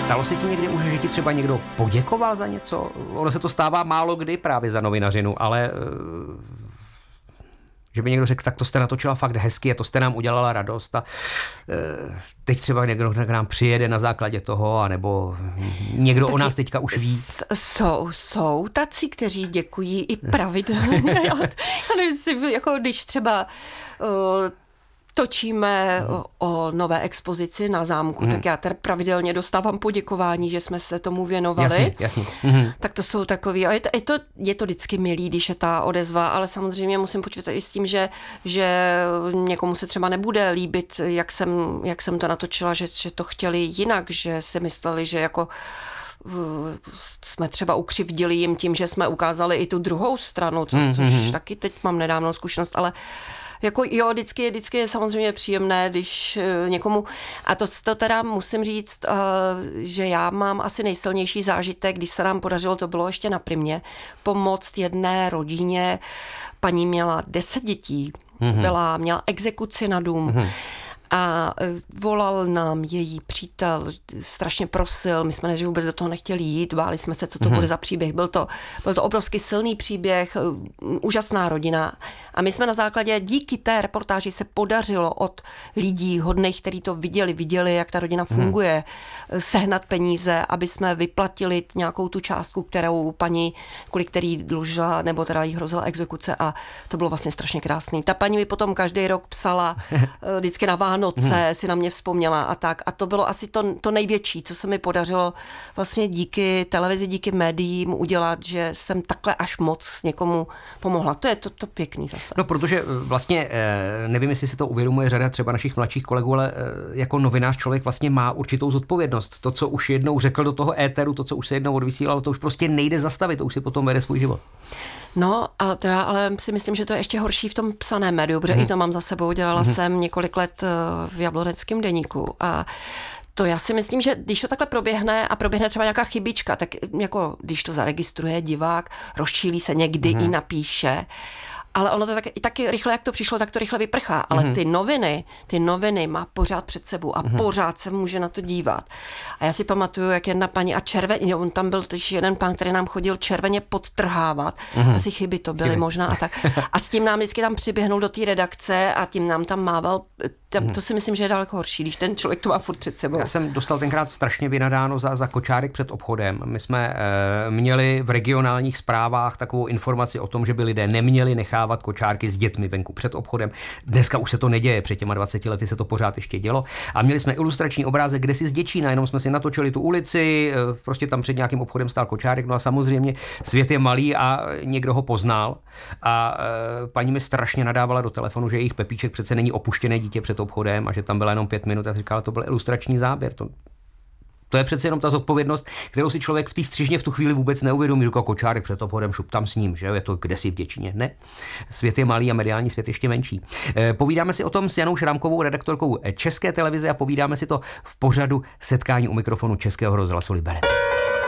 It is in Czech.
Stalo se ti někdy už, že ti třeba někdo poděkoval za něco? Ono se to stává málo kdy právě za novinařinu, ale že by někdo řekl, tak to jste natočila fakt hezky a to jste nám udělala radost a teď třeba někdo k nám přijede na základě toho, anebo někdo o nás teďka už ví. Jsou tací, kteří děkují i pravidelně. Já nevím, jako když třeba točíme o nové expozici na zámku, tak já teda pravidelně dostávám poděkování, že jsme se tomu věnovali. Jasně. Tak to jsou takový, a je to vždycky milý, když je ta odezva, ale samozřejmě musím počítat i s tím, že někomu se třeba nebude líbit, jak jsem to natočila, že to chtěli jinak, že si mysleli, že jako jsme třeba ukřivdili jim tím, že jsme ukázali i tu druhou stranu, což taky teď mám nedávnou zkušenost, ale jako jo, vždycky je samozřejmě příjemné, když někomu, a to teda musím říct, že já mám asi nejsilnější zážitek, když se nám podařilo, to bylo ještě na Primě, pomoct jedné rodině, paní měla 10 dětí, měla exekuci na dům. A volal nám její přítel, strašně prosil, my jsme než vůbec do toho nechtěli jít, báli jsme se, co to bude za příběh. Byl to obrovský silný příběh, úžasná rodina. A my jsme na základě, díky té reportáži se podařilo od lidí hodných, kteří to viděli, jak ta rodina funguje, sehnat peníze, aby jsme vyplatili nějakou tu částku, kterou paní, kvůli který dlužila, nebo teda jí hrozila exekuce, a to bylo vlastně strašně krásný. Ta paní mi potom každý rok psala, vždycky na Vánoce si na mě vzpomněla a tak. A to bylo asi to největší, co se mi podařilo vlastně díky televizi, díky médiím udělat, že jsem takhle až moc někomu pomohla. To je to pěkný zase. No, protože vlastně, nevím, jestli si to uvědomuje řada třeba našich mladších kolegů, ale jako novinář člověk vlastně má určitou zodpovědnost. To, co už jednou řekl do toho éteru, to, co už se jednou odvysílalo, to už prostě nejde zastavit, to už si potom vede svůj život. No, a to já ale si myslím, že to je ještě horší v tom psaném médiu, protože i to mám za sebou, dělala jsem několik let v Jabloneckém deníku a to já si myslím, že když to takhle proběhne třeba nějaká chybička, tak jako když to zaregistruje divák, rozčílí se někdy i napíše, ale ono to taky rychle, jak to přišlo, tak to rychle vyprchá. Ale ty noviny má pořád před sebou a pořád se může na to dívat. A já si pamatuju, jak jedna paní a červeně, on tam byl totiž jeden pán, který nám chodil červeně podtrhávat. Asi chyby to byly možná a tak. A s tím nám vždycky tam přiběhnul do té redakce a tím nám tam mával. To si myslím, že je daleko horší, když ten člověk to má furt před sebou. Já jsem dostal tenkrát strašně vynadáno za kočárek před obchodem. My jsme měli v regionálních zprávách takovou informaci o tom, že by lidé neměli nechávat kočárky s dětmi venku před obchodem. Dneska už se to neděje, před těma 20 lety se to pořád ještě dělo. A měli jsme ilustrační obrázek, kde si z Děčína, jenom jsme si natočili tu ulici, prostě tam před nějakým obchodem stál kočárek, no a samozřejmě svět je malý a někdo ho poznal. A paní mi strašně nadávala do telefonu, že jejich Pepíček přece není opuštěné dítě před obchodem a že tam byla jenom 5 minut a říkala, to byl ilustrační záběr. To je přece jenom ta zodpovědnost, kterou si člověk v té střižně v tu chvíli vůbec neuvědomí, jako kočárek před obchodem, šup tam s ním, že je to kdesi v Děčíně. Ne, svět je malý a mediální svět ještě menší. Povídáme si o tom s Janou Šrámkovou, redaktorkou České televize, a povídáme si to v pořadu Setkání u mikrofonu Českého rozhlasu Liberec.